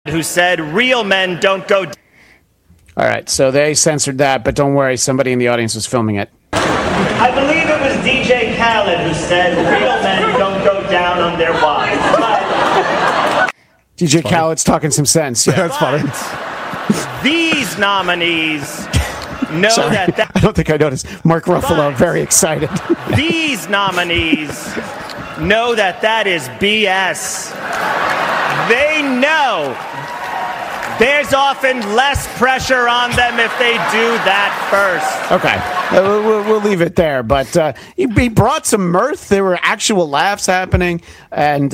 who said real men don't go. All right, so they censored that, but don't worry, somebody in the audience was filming it. I believe it was DJ Khaled who said real men don't go down on their wives. DJ Khaled's talking some sense. Yeah. That's funny. These nominees know that I don't think I noticed. Mark Ruffalo, very excited. These nominees know that is BS. They know there's often less pressure on them if they do that first. Okay, we'll leave it there. But he brought some mirth. There were actual laughs happening, and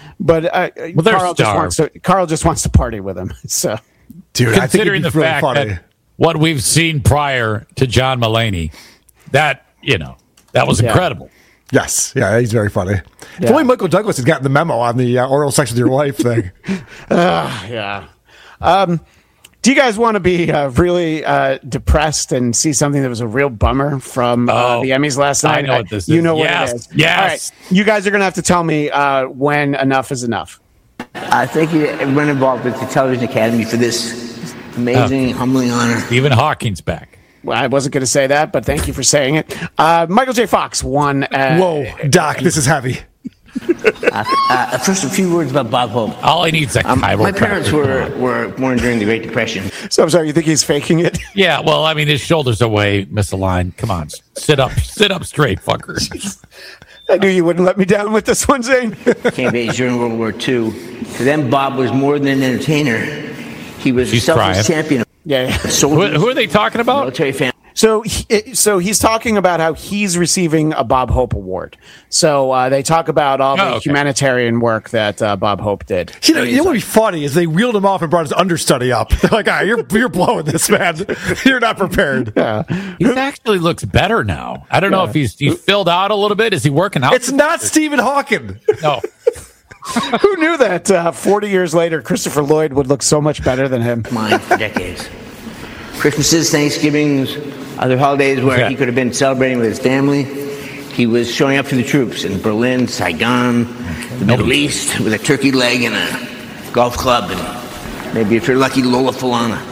Carl just wants to party with him. So, dude, considering the fact that what we've seen prior to John Mulaney, that was incredible. Yes, yeah, he's very funny. Yeah. If only Michael Douglas had gotten the memo on the oral sex with your wife thing. Yeah. Do you guys want to be really depressed and see something that was a real bummer from the Emmys last night? I know what this is. You know what it is. Yes. All right. You guys are going to have to tell me when enough is enough. Thank you everyone involved with the Television Academy for this amazing, humbling honor. Stephen Hawking's back. Well, I wasn't going to say that, but thank you for saying it. Michael J. Fox won. Whoa, Doc, this is heavy. First, a few words about Bob Hope. All he needs is a chiropractor. My parents were born during the Great Depression. So I'm sorry, you think he's faking it? Yeah, well, I mean, his shoulders are way misaligned. Come on, sit up straight, fucker. I knew you wouldn't let me down with this one, Zane. Came of age during World War II. For them, Bob was more than an entertainer. He was a selfless champion. Yeah. Who are they talking about? Military family. So he's talking about how he's receiving a Bob Hope Award. So they talk about all the humanitarian work that Bob Hope did. You know what would be funny is they wheeled him off and brought his understudy up. They're like, you're blowing this, man. You're not prepared. Yeah. He actually looks better now. I don't know if he's filled out a little bit. Is he working out? It's not Stephen Hawking. No. Who knew that 40 years later, Christopher Lloyd would look so much better than him? Mine for decades. Christmases, Thanksgivings, other holidays where he could have been celebrating with his family. He was showing up for the troops in Berlin, Saigon, the Middle East with a turkey leg and a golf club and maybe, if you're lucky, Lola Falana.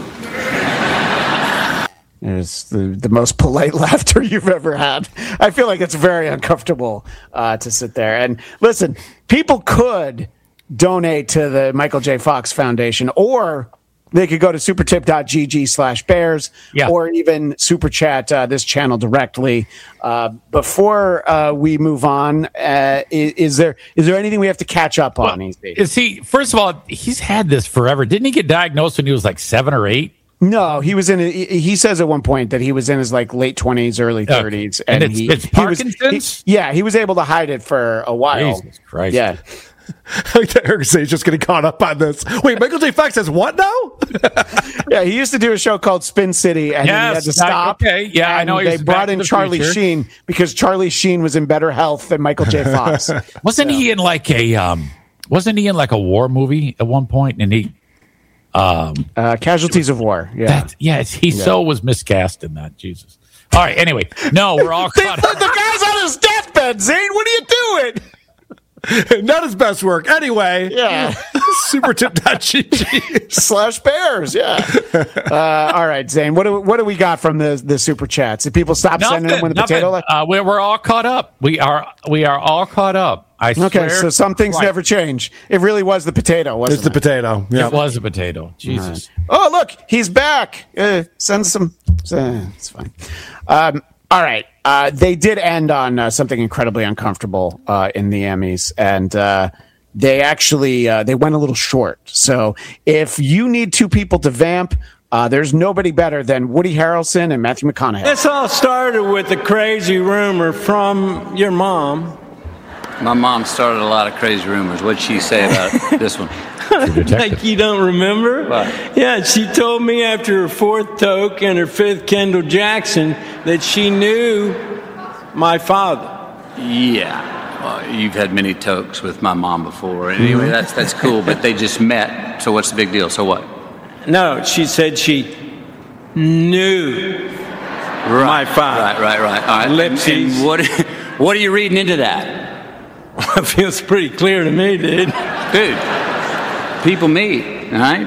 It's the most polite laughter you've ever had. I feel like it's very uncomfortable to sit there. And listen, people could donate to the Michael J. Fox Foundation, or they could go to supertip.gg/bears or even super chat this channel directly. Before we move on, is there anything we have to catch up on? Is he? First of all, he's had this forever. Didn't he get diagnosed when he was like 7 or 8? No, he was he says at one point that he was in his like late 20s, early 30s, and it's Parkinson's. He was able to hide it for a while. Jesus Christ! Yeah. Like that Eric is just getting caught up on this. Wait, Michael J. Fox says what now? Yeah, he used to do a show called Spin City, and then he had to stop. I know. They brought in Charlie Sheen because Charlie Sheen was in better health than Michael J. Fox. Wasn't he in like a war movie at one point? And he Casualties of War. Yeah, he so was miscast in that. Jesus. All right. Anyway, no, we're all caught up. The guy's on his deathbed. Zane, what are you doing? Not his best work. Anyway, supertip.gg/bears. Yeah. All right, Zane. What do we got from the super chats? Did people stop sending them when the potato? We're all caught up. We are all caught up. I swear. Okay, so some things never change. It really was the potato, wasn't it? It's the potato. Yeah. It was a potato. Jesus. Right. Oh, look, he's back. Send some. It's fine. All right. They did end on something incredibly uncomfortable in the Emmys, and they actually they went a little short. So if you need two people to vamp, there's nobody better than Woody Harrelson and Matthew McConaughey. This all started with a crazy rumor from your mom. My mom started a lot of crazy rumors. What'd she say about this one? Like you don't remember? What? Yeah, she told me after her 4th toke and her 5th Kendall Jackson that she knew my father. Yeah. Well, you've had many tokes with my mom before. Anyway, that's cool, but they just met. So what's the big deal? So what? No, she said she knew my father. Right. All right. Ellipses. And what are you reading into that? It feels pretty clear to me, dude. Dude, people meet, all right?